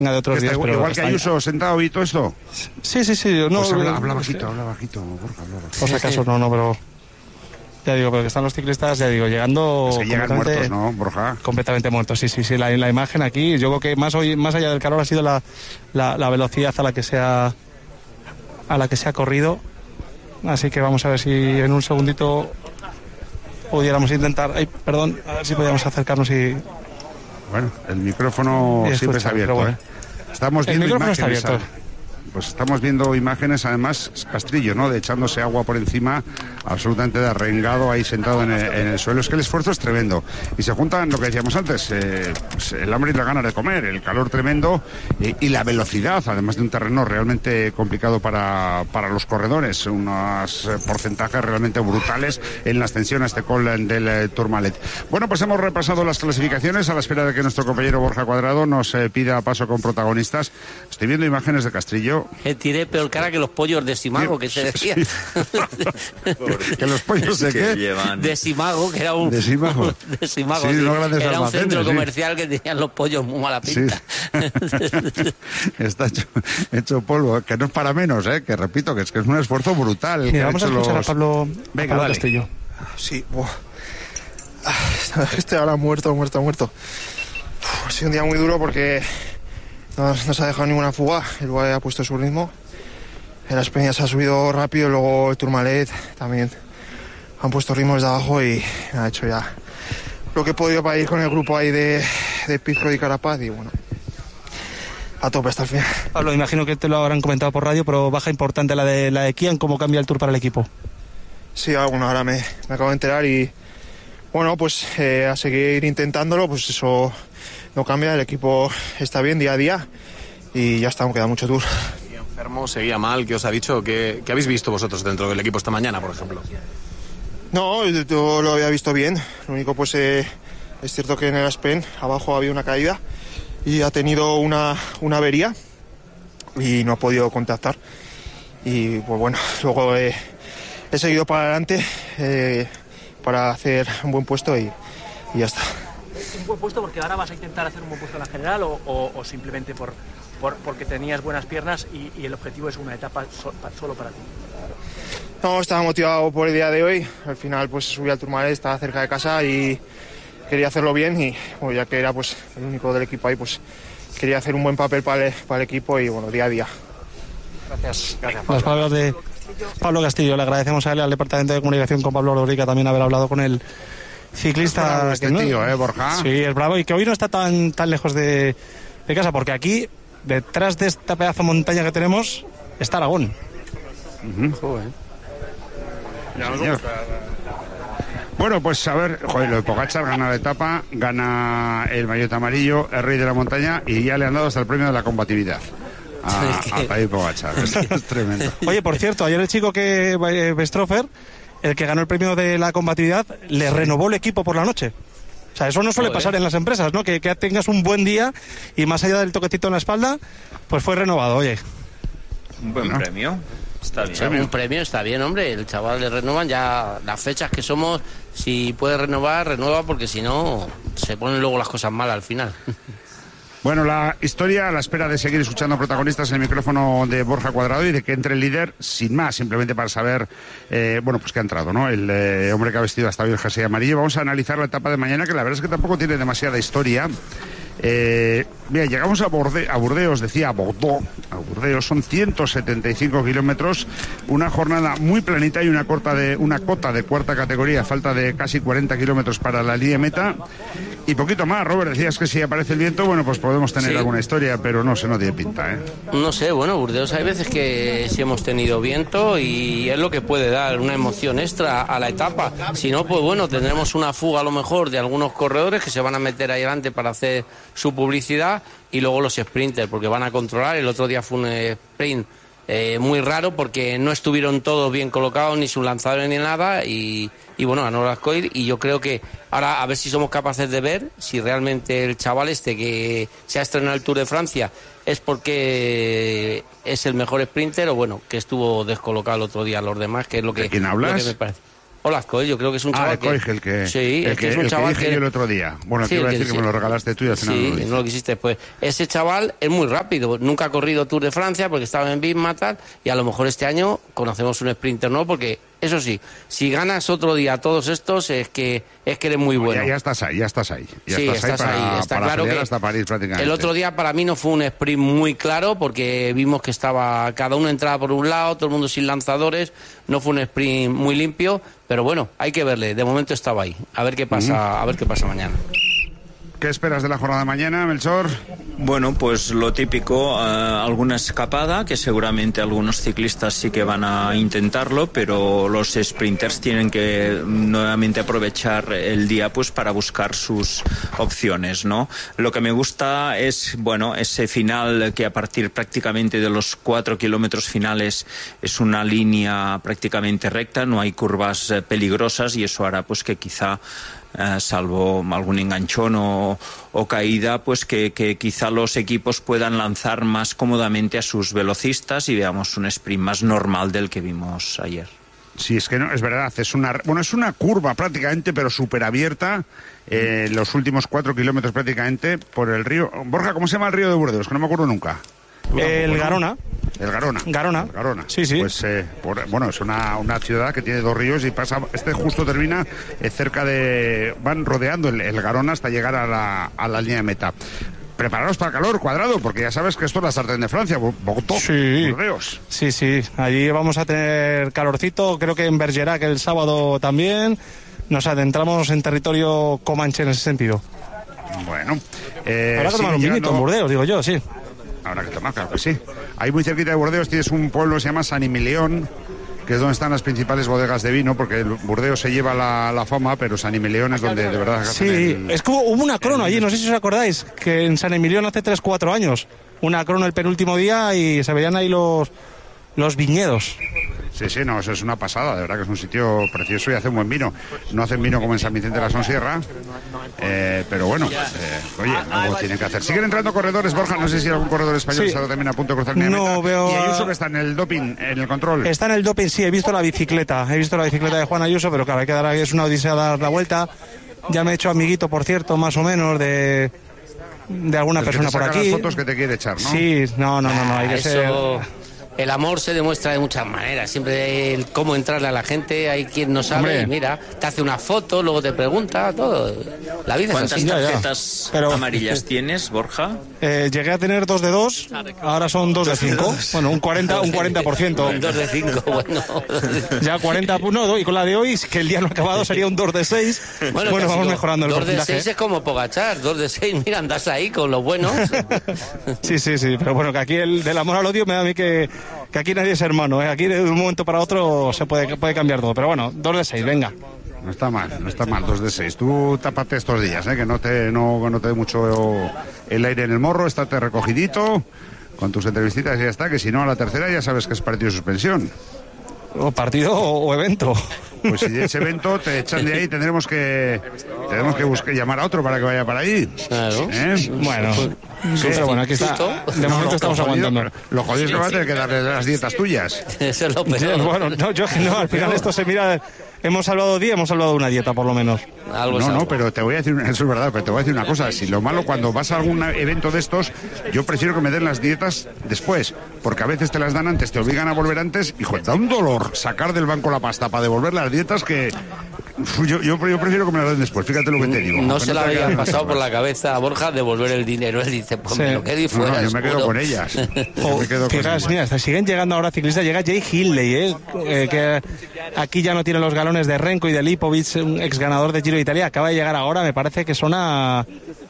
de otros días. Pero igual que Ayuso sentado y todo esto. Sí. No, pues habla bajito, Borja, habla bajito. Por si acaso, no, pero... Ya digo, porque están los ciclistas, ya digo, llegando... Es que llegan muertos, ¿no, Borja? Completamente muertos, sí. La imagen aquí, yo creo que más allá del calor ha sido la velocidad a la que se ha corrido. Así que vamos a ver si en un segundito pudiéramos intentar... a ver si podíamos acercarnos y... Bueno, el micrófono siempre está abierto, bueno. Estamos viendo imágenes. Está abierto. Pues estamos viendo imágenes, además, Castrillo, ¿no? De echándose agua por encima, absolutamente derrengado, ahí sentado en el suelo. Es que el esfuerzo es tremendo. Y se juntan lo que decíamos antes, pues el hambre y las ganas de comer, el calor tremendo y la velocidad, además de un terreno realmente complicado para los corredores. Unos porcentajes realmente brutales en la ascensión a este col del Tourmalet. Bueno, pues hemos repasado las clasificaciones a la espera de que nuestro compañero Borja Cuadrado nos pida paso con protagonistas. Estoy viendo imágenes de Castrillo. Tiré peor cara que los pollos de Simago, que se decía. Sí. ¿Que los pollos de qué? De Simago, que era un... De Simago. De Simago, sí. Era un centro comercial que tenían los pollos muy mala pinta. Sí. Está hecho polvo, que no es para menos, que repito, que es un esfuerzo brutal. Mira, vamos a escuchar a Pablo Castillo. Sí, estoy ahora muerto. Ha sido un día muy duro porque no se ha dejado ninguna fuga, el Boe ha puesto su ritmo, las Peñas ha subido rápido, luego el Tourmalet también han puesto ritmos de abajo y ha hecho ya lo que he podido para ir con el grupo ahí de Pizco y Carapaz y bueno, a tope hasta el final. Pablo, imagino que te lo habrán comentado por radio, pero baja importante la de Kian, ¿cómo cambia el Tour para el equipo? Sí, bueno, ahora me acabo de enterar y bueno, pues a seguir intentándolo, pues eso no cambia, el equipo está bien día a día y ya está, aún queda mucho Tour. ¿Y enfermo, seguía mal? ¿Qué os ha dicho? ¿Qué habéis visto vosotros dentro del equipo esta mañana, por ejemplo? No, yo lo había visto bien, lo único pues es cierto que en el Aspen abajo había una caída y ha tenido una avería y no ha podido contactar y pues bueno, luego he seguido para adelante para hacer un buen puesto y ya está. ¿Un buen puesto porque ahora vas a intentar hacer un buen puesto en la general o simplemente porque tenías buenas piernas y el objetivo es una etapa solo para ti? No, estaba motivado por el día de hoy. Al final pues subí al Tourmalet, estaba cerca de casa y quería hacerlo bien y bueno, ya que era pues el único del equipo ahí, pues quería hacer un buen papel para el equipo y bueno, día a día. Gracias. Las palabras de Pablo Castillo, le agradecemos a él, al Departamento de Comunicación con Pablo Rodríguez también haber hablado con el ciclista. Tío, Borja. Sí, es bravo y que hoy no está tan lejos de casa, porque aquí, detrás de esta pedazo de montaña que tenemos, está Aragón. Bueno, pues a ver, lo de Pogačar gana la etapa, gana el maillot amarillo, el rey de la montaña y ya le han dado hasta el premio de la combatividad a Tadej Pogačar. Es tremendo. Oye, por cierto, ayer el chico Bestrofer, el que ganó el premio de la combatividad, le renovó el equipo por la noche. O sea, eso no suele pasar en las empresas, ¿no? Que tengas un buen día y más allá del toquecito en la espalda, pues fue renovado, oye. Un buen premio. Está bien. Un premio está bien, hombre. El chaval le renovan ya las fechas que somos. Si puede renovar, renueva, porque si no, se ponen luego las cosas mal al final. Bueno, la historia a la espera de seguir escuchando protagonistas en el micrófono de Borja Cuadrado y de que entre el líder, sin más, simplemente para saber, pues que ha entrado, ¿no? El hombre que ha vestido hasta hoy el jersey amarillo. Vamos a analizar la etapa de mañana, que la verdad es que tampoco tiene demasiada historia. Mira, llegamos a Burdeos, decía a Bordeaux, a Burdeos, son 175 kilómetros, una jornada muy planita y una cota de cuarta categoría, falta de casi 40 kilómetros para la línea meta y poquito más. Robert, decías que si aparece el viento, bueno, pues podemos tener alguna historia, pero no tiene pinta, No sé, bueno, Burdeos hay veces que sí hemos tenido viento y es lo que puede dar una emoción extra a la etapa. Si no, pues bueno, tendremos una fuga a lo mejor de algunos corredores que se van a meter ahí adelante para hacer su publicidad y luego los sprinters porque van a controlar. El otro día fue un sprint muy raro porque no estuvieron todos bien colocados, ni sus lanzadores ni nada y bueno, ganó Lascoir y yo creo que ahora a ver si somos capaces de ver si realmente el chaval que se ha estrenado el Tour de Francia es porque es el mejor sprinter o bueno, que estuvo descolocado el otro día a los demás, que es lo que... ¿De quién hablas? Lo que me parece. Olazco, yo creo que es un chaval el que es un chaval que dije yo el otro día. Bueno, te iba a decir que me lo regalaste tú y al final no lo quisiste. Pues ese chaval es muy rápido, nunca ha corrido Tour de Francia porque estaba en Bismarck tal, y a lo mejor este año conocemos un sprinter, ¿no? Porque eso sí, si ganas otro día todos estos es que eres muy bueno. Ya estás ahí. Estás ahí. Está claro que hasta París, prácticamente. El otro día para mí no fue un sprint muy claro porque vimos que estaba cada uno entraba por un lado, todo el mundo sin lanzadores, no fue un sprint muy limpio, pero bueno, hay que verle. De momento estaba ahí. A ver qué pasa, mañana. ¿Qué esperas de la jornada de mañana, Melchor? Bueno, pues lo típico, alguna escapada, que seguramente algunos ciclistas sí que van a intentarlo, pero los sprinters tienen que nuevamente aprovechar el día pues para buscar sus opciones, ¿no? Lo que me gusta es, bueno, ese final que a partir prácticamente de los 4 kilómetros finales es una línea prácticamente recta, no hay curvas peligrosas, y eso hará pues que quizá salvo algún enganchón o caída, pues que quizá los equipos puedan lanzar más cómodamente a sus velocistas y veamos un sprint más normal del que vimos ayer. Sí, es que no, es verdad, es una curva prácticamente, pero súper abierta, los últimos 4 kilómetros prácticamente por el río. Borja, ¿cómo se llama el río de Burdeos? Que no me acuerdo nunca. El Garona. El Garona. Sí. Pues bueno, es una ciudad que tiene 2 ríos y pasa, justo termina cerca de, van rodeando el Garona hasta llegar a la línea de meta. Prepararos para el calor, Cuadrado, porque ya sabes que esto es la sartén de Francia, Bogotá, Burdeos. Sí, allí vamos a tener calorcito, creo que en Bergerac el sábado también. Nos adentramos en territorio comanche en ese sentido. Bueno, habrá que tomar un vinito en Burdeos, digo yo, sí. Habrá que tomar, claro que sí. Ahí muy cerquita de Burdeos tienes un pueblo que se llama San Emilión, que es donde están las principales bodegas de vino, porque Burdeos se lleva la fama, pero San Emilión es donde de verdad... Sí, es que hubo una crono allí, no sé si os acordáis, que en San Emilión hace 3-4 años, una crono el penúltimo día y se veían ahí los viñedos. Sí, no, eso es una pasada, de verdad que es un sitio precioso y hace un buen vino. No hacen vino como en San Vicente de la Sonsierra, pero bueno, oye, algo tienen que hacer. Siguen entrando corredores, Borja, no sé si algún corredor español está también a punto de cruzar línea de meta. Veo... Y Ayuso, que está en el doping, en el control. Está en el doping, sí, he visto la bicicleta de Juan Ayuso, pero claro, hay que dar, es una odisea dar la vuelta. Ya me he hecho amiguito, por cierto, más o menos, de alguna persona por aquí. Las fotos que te quiere echar, ¿no? Sí, no, hay que ser... El amor se demuestra de muchas maneras, siempre el cómo entrarle a la gente, hay quien no sabe, mira, te hace una foto, luego te pregunta, todo. La vida es así. ¿Cuántas tarjetas amarillas tienes, Borja? Llegué a tener 2 de 2, ahora son 2 de 5, bueno, un 40%. 2 de 5, bueno. Ya 40, no, y con la de hoy, que el día no ha acabado, sería un 2 de 6. Bueno, vamos mejorando el porcentaje. 2 de 6 es como Pogačar, 2 de 6, mira, andas ahí con los buenos. Sí, pero bueno, que aquí el del amor al odio me da a mí que aquí nadie es hermano, ¿eh? Aquí de un momento para otro se puede cambiar todo, pero bueno, 2 de 6, venga. No está mal, 2 de 6. Tú tápate estos días, que no te dé mucho el aire en el morro, estate recogidito con tus entrevistitas y ya está, que si no a la tercera ya sabes que es partido de suspensión. O partido o evento. Pues si de ese evento te echan de ahí, tendremos que llamar a otro para que vaya para ahí. Claro. Bueno, sí, pero bueno, aquí está. De momento estamos aguantando. Lo jodido es que va a tener que darle las dietas tuyas. Eso es lo peor. Bueno, no, al final esto se mira. Hemos salvado de una dieta, por lo menos. No, pero te voy a decir, eso es verdad, pero te voy a decir una cosa. Si lo malo, cuando vas a algún evento de estos, yo prefiero que me den las dietas después, porque a veces te las dan antes, te obligan a volver antes, y da un dolor sacar del banco la pasta para devolver las dietas que... Yo prefiero que me las den después, fíjate lo que te digo. No se le había pasado por la cabeza a Borja devolver el dinero. Él dice, pues me lo quedo y fuera. Yo me quedo con ellas. Mira, siguen llegando ahora ciclistas. Llega Jay Hindley, que aquí ya no tiene los galones de Renko y de Lipovic, un ex ganador de Giro de Italia. Acaba de llegar ahora, me parece que son a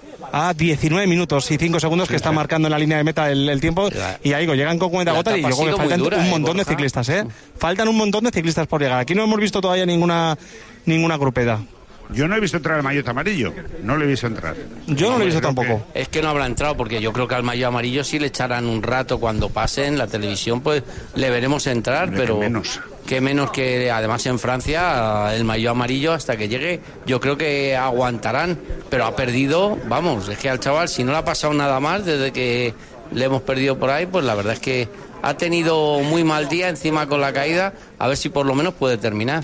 19 minutos y 5 segundos que está marcando en la línea de meta el tiempo. Y ahí llegan con cuenta gota y luego me faltan un montón de ciclistas. Faltan un montón de ciclistas por llegar. Aquí no hemos visto todavía ninguna grupeta. Yo no he visto entrar al maillot amarillo, no lo he visto entrar. Yo no lo he visto tampoco. Es que no habrá entrado, porque yo creo que al maillot amarillo sí le echarán un rato cuando pase en la televisión, pues le veremos entrar, pero que menos que además en Francia el maillot amarillo hasta que llegue, yo creo que aguantarán, pero ha perdido, vamos, es que al chaval si no le ha pasado nada más desde que le hemos perdido por ahí, pues la verdad es que ha tenido muy mal día encima con la caída, a ver si por lo menos puede terminar.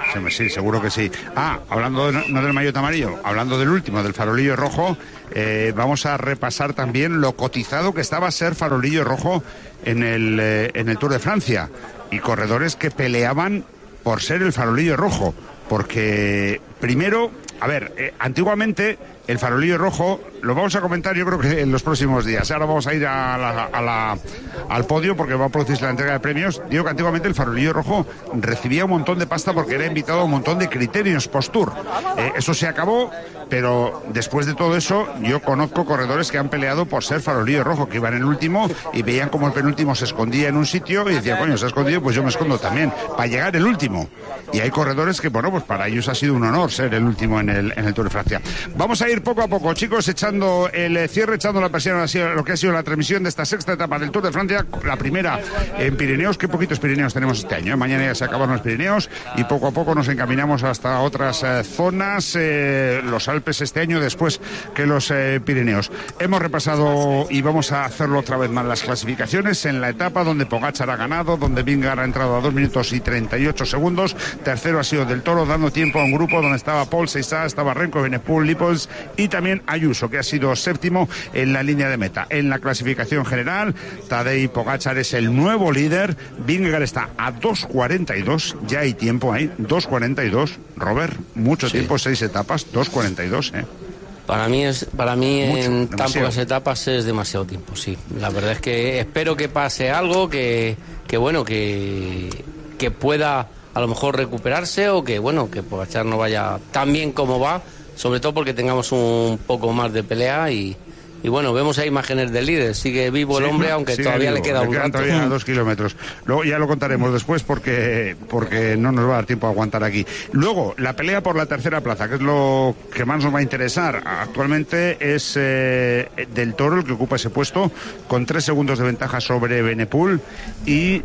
Sí, seguro que sí. Hablando no del maillot amarillo, hablando del último, del farolillo rojo, vamos a repasar también lo cotizado que estaba ser farolillo rojo en el Tour de Francia. Y corredores que peleaban por ser el farolillo rojo. Porque, primero, antiguamente el farolillo rojo, lo vamos a comentar yo creo que en los próximos días. Ahora vamos a ir al podio porque va a producirse la entrega de premios. Digo que antiguamente el farolillo rojo recibía un montón de pasta porque era invitado a un montón de criterios post-tour. Eso se acabó, pero después de todo eso yo conozco corredores que han peleado por ser farolillo rojo, que iban en el último y veían como el penúltimo se escondía en un sitio y decían, coño, se ha escondido, pues yo me escondo también, para llegar el último. Y hay corredores que, bueno, pues para ellos ha sido un honor ser el último en el Tour de Francia. Vamos a ir poco a poco, chicos, echando el cierre, echando la presión a lo que ha sido la transmisión de esta sexta etapa del Tour de Francia, la primera en Pirineos. Qué poquitos Pirineos tenemos este año, Mañana ya se acabaron los Pirineos y poco a poco nos encaminamos hasta otras zonas, los Alpes este año, después que los Pirineos. Hemos repasado y vamos a hacerlo otra vez más las clasificaciones en la etapa donde Pogačar ha ganado, donde Vingegaard ha entrado a 2 minutos y 38 segundos, tercero ha sido Del Toro, dando tiempo a un grupo donde estaba Paul Seissá, estaba Renko, Benepul, Lippels y también Ayuso, que ha sido séptimo en la línea de meta. En la clasificación general, Tadej Pogačar es el nuevo líder, Vingegaard está a 2.42, ya hay tiempo ahí, 2.42, Robert, mucho tiempo, 6 etapas, 2.42, Para mí Mucho, en tan demasiado. pocas etapas es demasiado tiempo, sí. La verdad es que espero que pase algo que pueda a lo mejor recuperarse o que Pogačar no vaya tan bien como va, sobre todo porque tengamos un poco más de pelea y bueno, vemos ahí imágenes del líder, sigue vivo el hombre, aunque todavía le queda un rato. Todavía 2 kilómetros. Luego ya lo contaremos después porque no nos va a dar tiempo a aguantar aquí. Luego, la pelea por la tercera plaza, que es lo que más nos va a interesar. Actualmente es Del Toro el que ocupa ese puesto, con 3 segundos de ventaja sobre Benepul y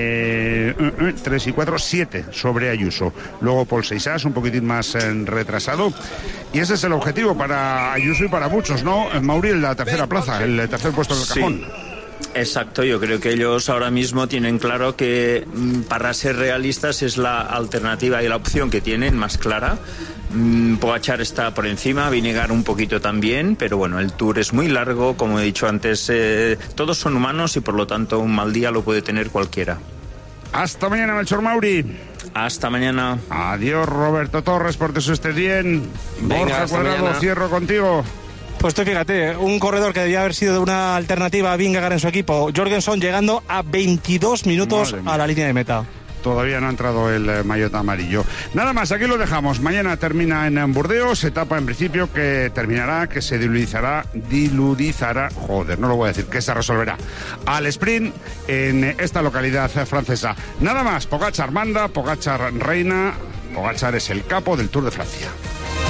3 y 4, 7 sobre Ayuso. Luego Paul Seissá, un poquitín más retrasado. Y ese es el objetivo para Ayuso y para muchos, ¿no, Mauri? La tercera plaza, el tercer puesto del cajón. Exacto, yo creo que ellos ahora mismo tienen claro que para ser realistas es la alternativa y la opción que tienen más clara. Pogačar está por encima, Vingegaard un poquito también, pero bueno, el Tour es muy largo, como he dicho antes, todos son humanos y por lo tanto un mal día lo puede tener cualquiera. Hasta mañana, Melchor Mauri. Hasta mañana. Adiós, Roberto Torres, por eso estés bien. Venga, Borja Cuadrado, mañana. cierro contigo. Pues tú fíjate, un corredor que debía haber sido una alternativa a Vingegaard en su equipo, Jorgensen, llegando a 22 minutos a la línea de meta. Todavía no ha entrado el maillot amarillo. Nada más, aquí lo dejamos. Mañana termina en Burdeos, etapa en principio que terminará, que se diludizará, no lo voy a decir, que se resolverá al sprint en esta localidad francesa. Nada más, Pogačar manda, Pogačar reina, Pogačar es el capo del Tour de Francia.